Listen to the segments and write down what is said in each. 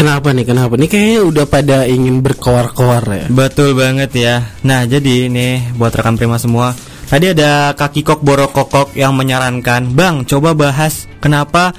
Kenapa nih? Kayaknya udah pada ingin berkoar-koar ya. Betul banget ya. Nah, jadi nih buat rekan Prima semua, tadi ada Kaki Kok Borokokok yang menyarankan, Bang, coba bahas kenapa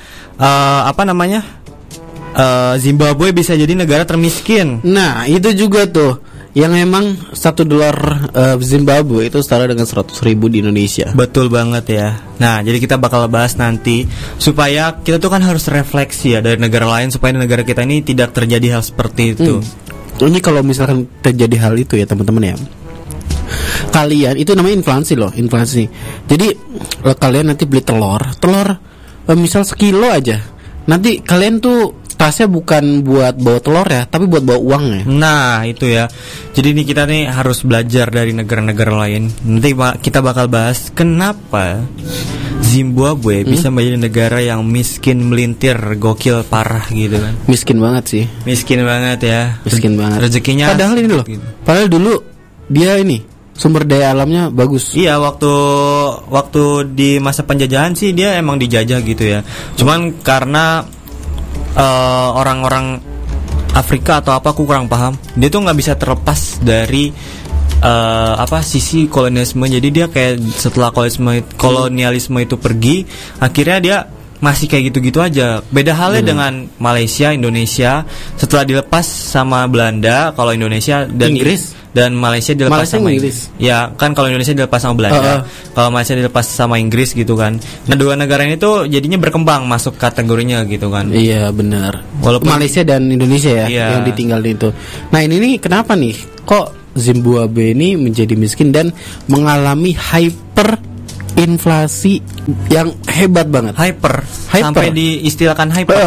Zimbabwe bisa jadi negara termiskin. Nah, itu juga tuh yang emang $1 Zimbabwe itu setara dengan 100.000 di Indonesia. Betul banget ya. Nah, jadi kita bakal bahas nanti supaya kita tuh kan harus refleksi ya dari negara lain supaya negara kita ini tidak terjadi hal seperti itu. Ini kalau misalkan terjadi hal itu ya teman-teman ya, kalian itu namanya inflasi loh, inflasi. Jadi kalian nanti beli telur misal sekilo aja, nanti kalian tuh tasnya bukan buat bawa telur ya, tapi buat bawa uang ya. Nah itu ya. Jadi ini kita nih harus belajar dari negara-negara lain. Nanti kita bakal bahas kenapa Zimbabwe bisa menjadi negara yang miskin melintir, gokil parah gitu kan. Miskin banget sih. Miskin banget ya. Miskin banget. Rezekinya. Padahal ini loh. Padahal dulu dia ini sumber daya alamnya bagus. Iya, waktu di masa penjajahan sih dia emang dijajah gitu ya. Cuman karena orang-orang Afrika atau apa aku kurang paham, dia tuh nggak bisa terlepas dari sisi kolonialisme. Jadi dia kayak setelah kolonialisme itu pergi, akhirnya dia masih kayak gitu-gitu aja. Beda halnya dengan Malaysia, Indonesia setelah dilepas sama Belanda. Kalau Indonesia dan Inggris dan Malaysia dilepas sama Inggris. Ya kan, kalau Indonesia dilepas sama Belanda, kalau Malaysia dilepas sama Inggris gitu kan. Nah, dua negara ini tuh jadinya berkembang masuk kategorinya gitu kan. Iya benar. Walaupun Malaysia dan Indonesia ya yang ditinggalin itu. Nah ini kkenapa nih kok Zimbabwe ini menjadi miskin dan mengalami hyperinflasi yang hebat banget. Hyper. Sampai diistilahkan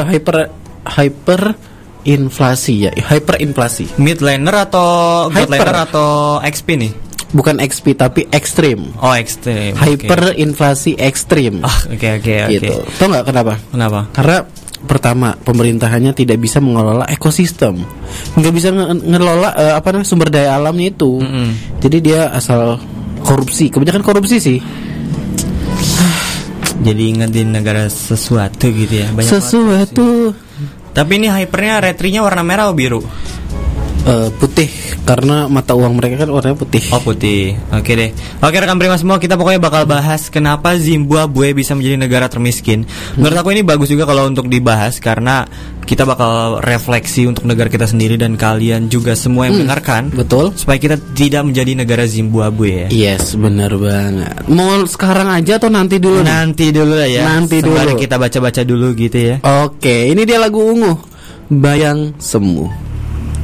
hyperinflasi ya, hyperinflasi. Midlaner atau Godlaner atau XP nih? Bukan XP tapi ekstrim. Oh, ekstrim. Hyperinflasi ekstrim. Oke. Gitu. Tahu nggak kenapa? Kenapa? Karena pertama, pemerintahannya tidak bisa mengelola ekosistem, nggak bisa ngelola sumber daya alamnya itu. Jadi dia asal korupsi, kebanyakan korupsi sih. Jadi ingetin negara sesuatu gitu ya. Banyak sesuatu. Tapi ini hypernya retrinya warna merah atau biru? Putih, karena mata uang mereka kan warnanya putih. Oh, putih. Oke deh. Oke rekan Prima semua, kita pokoknya bakal bahas kenapa Zimbabwe bisa menjadi negara termiskin. Menurut aku ini bagus juga kalau untuk dibahas, karena kita bakal refleksi untuk negara kita sendiri dan kalian juga semua yang mendengarkan. Betul. Supaya kita tidak menjadi negara Zimbabwe ya. Yes, benar banget. Mau sekarang aja atau nanti dulu? Nanti dulu lah ya. Nanti dulu. Sembari kita baca-baca dulu gitu ya. Oke, ini dia lagu Ungu, Bayang Semu.